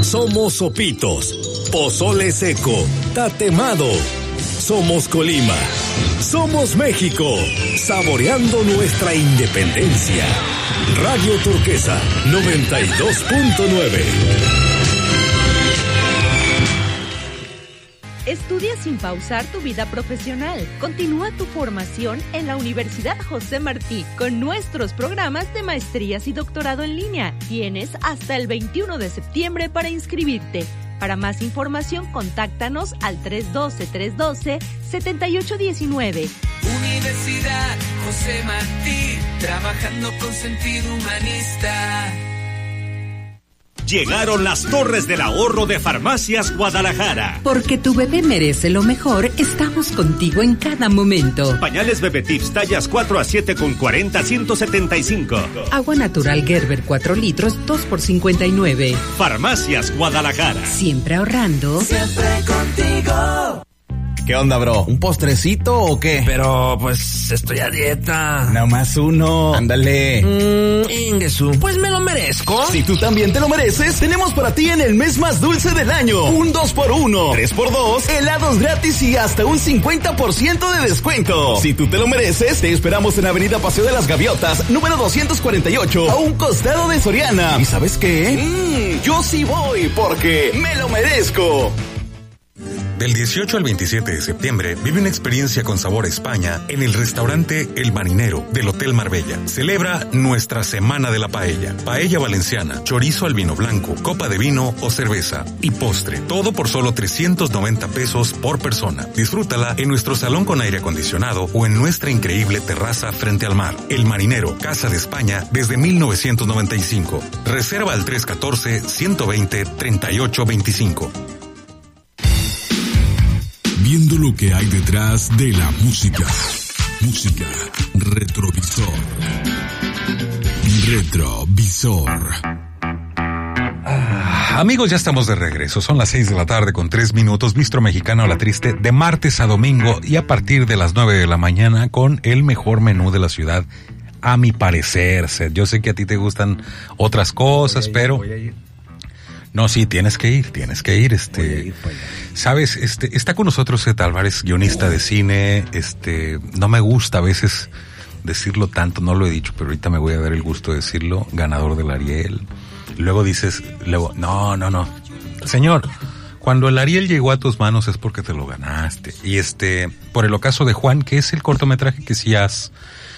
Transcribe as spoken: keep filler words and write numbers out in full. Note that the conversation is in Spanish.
Somos Sopitos, Pozole Seco, Tatemado. Somos Colima. Somos México. Saboreando nuestra independencia. Radio Turquesa noventa y dos punto nueve. Estudia sin pausar tu vida profesional. Continúa tu formación en la Universidad José Martí con nuestros programas de maestrías y doctorado en línea. Tienes hasta el veintiuno de septiembre para inscribirte. Para más información, contáctanos al tres uno dos, tres uno dos, siete ocho uno nueve. Universidad José Martí, trabajando con sentido humanista. Llegaron las Torres del Ahorro de Farmacias Guadalajara. Porque tu bebé merece lo mejor, estamos contigo en cada momento. Pañales Bebé Tips tallas cuatro a siete con cuarenta, ciento setenta y cinco. Agua natural Gerber cuatro litros, dos por cincuenta y nueve. Farmacias Guadalajara. Siempre ahorrando. Siempre contigo. ¿Qué onda, bro? ¿Un postrecito o qué? Pero, pues, estoy a dieta. Nada más uno. Ándale. Mmm, Ingesu, pues me lo merezco. Si tú también te lo mereces, tenemos para ti en el mes más dulce del año un dos por uno, tres por dos, helados gratis y hasta un cincuenta por ciento de descuento. Si tú te lo mereces, te esperamos en Avenida Paseo de las Gaviotas, número doscientos cuarenta y ocho, a un costado de Soriana. ¿Y sabes qué? Mmm, yo sí voy porque me lo merezco. Del dieciocho al veintisiete de septiembre, vive una experiencia con sabor a España en el restaurante El Marinero del Hotel Marbella. Celebra nuestra Semana de la Paella. Paella valenciana, chorizo al vino blanco, copa de vino o cerveza y postre. Todo por solo trescientos noventa pesos por persona. Disfrútala en nuestro salón con aire acondicionado o en nuestra increíble terraza frente al mar. El Marinero, Casa de España, desde mil novecientos noventa y cinco. Reserva al tres uno cuatro, uno dos cero, tres ocho dos cinco. Viendo lo que hay detrás de la música. Música. Retrovisor. Retrovisor. Ah, amigos, ya estamos de regreso. Son las seis de la tarde con tres minutos. Bistro Mexicano a la Triste de martes a domingo y a partir de las nueve de la mañana con el mejor menú de la ciudad. A mi parecer, Seth. Yo sé que a ti te gustan otras cosas, voy a ir, pero... Voy a ir. No, sí, tienes que ir, tienes que ir, este, ir sabes, este, está con nosotros Seth Álvarez, guionista de cine, este, no me gusta a veces decirlo tanto, no lo he dicho, pero ahorita me voy a dar el gusto de decirlo, ganador del Ariel. Luego dices, luego, no, no, no, señor, cuando el Ariel llegó a tus manos es porque te lo ganaste. Y este, por el ocaso de Juan, que es el cortometraje que sí has